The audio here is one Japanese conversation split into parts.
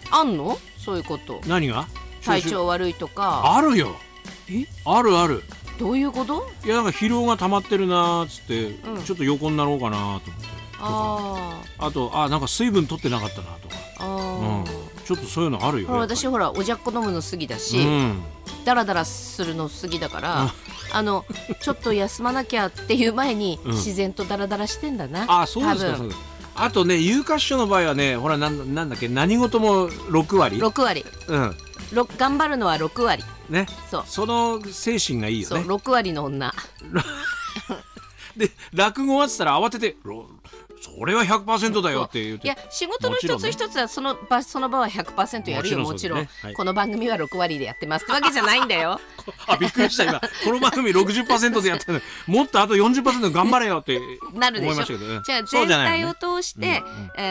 あんのそういうこと。 何が？ 体調悪いとか。 あるよ。あるある。 どういうこと？ いやなんか疲労が溜まってるなーっつって、ちょっと横になろうかなと思って。あとなんか水分取ってなかったなとか。ちょっとそういうのあるよ。 私ほらおじゃっこ飲むの好きだし、ダラダラするの好きだから、ちょっと休まなきゃっていう前に自然とダラダラしてんだな。 そうですか。そうです。あとね、有価証の場合はね、ほらなんだっけ、何事も6割。 6割。頑張るのは6割。 ね。その精神がいいよね。 そう、6割の女。 で、落語終わってたら慌てて、それは 100% だよって言うて。 いや、仕事の一つ一つはその場は 100% やるよ。もちろん。この番組は6割でやってますってわけじゃないんだよ。 びっくりした今。この番組 60% でやってる。もっとあと 40% 頑張れよってなるでしょ。 思いましたけど。 じゃあ全体を通して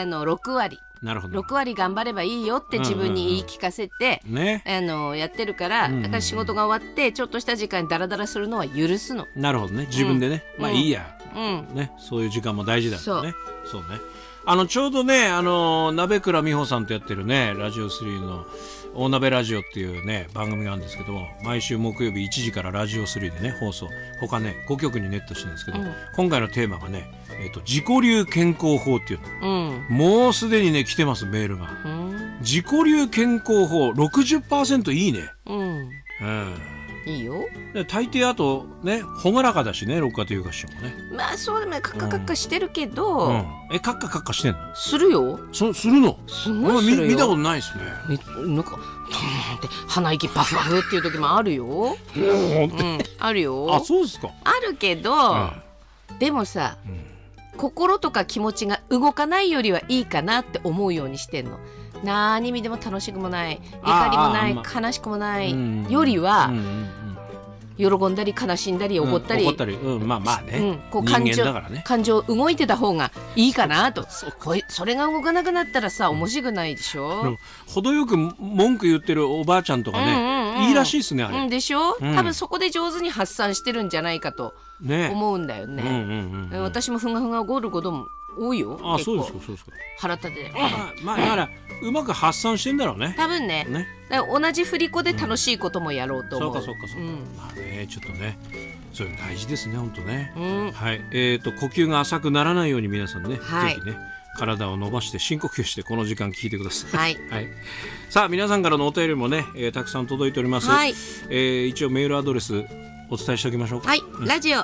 6割。 なるほど。 6割頑張ればいいよって自分に言い聞かせてやってるから、だから仕事が終わってちょっとした時間にダラダラするのは許すの。 なるほどね。自分でね、まあいいや、ね、そういう時間も大事だよね。そうね。ちょうどね、鍋倉美穂さんとやってるね、ラジオ3の大鍋ラジオっていうね番組があるんですけども、毎週木曜日1時からラジオ3でね放送、他ね5局にネットしてるんですけど、今回のテーマがね、自己流健康法っていうの、もうすでにね来てます、メールが。自己流健康法 60% いいね。いいよ。大抵あとね、朗らかだしね、六花というか師匠もね。まあそうでもカッカカッカしてるけど、カッカカッカしてんの？するよ。するの？すごいするよ。見たことないですね。なんか鼻息パフパフっていう時もあるよ。あるよ。あ、そうですか。あるけど、でもさ、心とか気持ちが動かないよりはいいかなって思うようにしてんの。何見でも楽しくもない、怒りもない、悲しくもないよりは、喜んだり悲しんだり怒ったり、まあまあね、感情動いてた方がいいかなと。それが動かなくなったらさ、面白くないでしょ。程よく文句言ってるおばあちゃんとかね、いいらしいですね、あれ。でしょ。多分そこで上手に発散してるんじゃないかと思うんだよね。私もふがふが怒ることも多いよ。そうですか、そうですか。腹立て。まあだからうまく発散してんだろうね。多分ね。だから同じ振り子で楽しいこともやろうと思う。そうか。まあね、ちょっとね、そういうの大事ですね、本当ね。はい。呼吸が浅くならないように皆さんね、ぜひね、体を伸ばして深呼吸してこの時間聞いてください。はい。さあ皆さんからのお便りもね、たくさん届いております。一応メールアドレスお伝えしておきましょうか。はい、ラジオ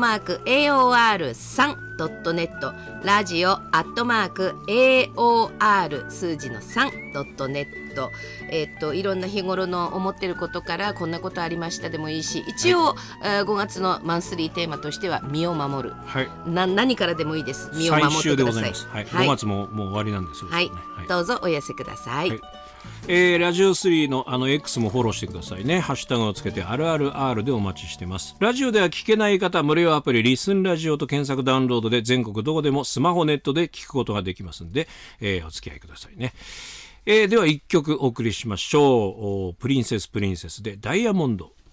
@AOR3.net、ラジオ@AOR 数字の 3.net。いろんな日頃の思ってることから、こんなことありましたでもいいし、一応、5月のマンスリーテーマとしては身を守る、何からでもいいです。身を守ってください。5月ももう終わりなんですよ。どうぞお寄せください。ラジオ3のX もフォローしてくださいね。ハッシュタグをつけてあるある R でお待ちしてます。ラジオでは聞けない方、無料アプリリスンラジオと検索ダウンロードで全国どこでもスマホネットで聞くことができますんで、お付き合いくださいね。では1曲お送りしましょう。プリンセスでダイヤモンド。